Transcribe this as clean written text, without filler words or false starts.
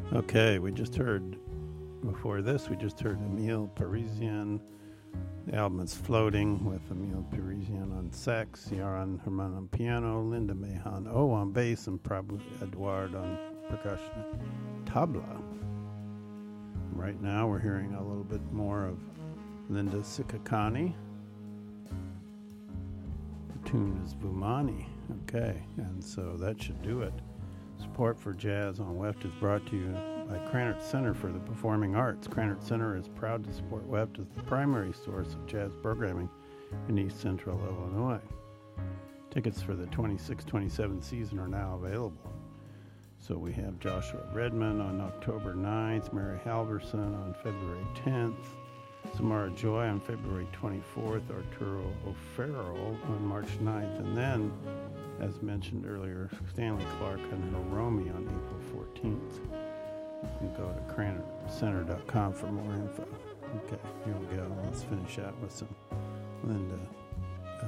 Okay, before this, we just heard Emile Parisian. The album is Floating with Emile Parisian on sax, Yaron Herman on piano, Linda Mehan on bass, and Prabhu Edouard on percussion. Tabla. Right now we're hearing a little bit more of Linda Sikakani. The tune is Vumani. Okay, and so that should do it. Support for Jazz on WEFT is brought to you by Krannert Center for the Performing Arts. Krannert Center is proud to support WEFT as the primary source of jazz programming in East Central Illinois. Tickets for the 26-27 season are now available. So we have Joshua Redman on October 9th, Mary Halverson on February 10th, Samara Joy on February 24th, Arturo O'Farrell on March 9th, and then, as mentioned earlier, Stanley Clark and Hiromi on April 14th. You can go to KrannerCenter.com for more info. Okay, here we go. Let's finish out with some Linda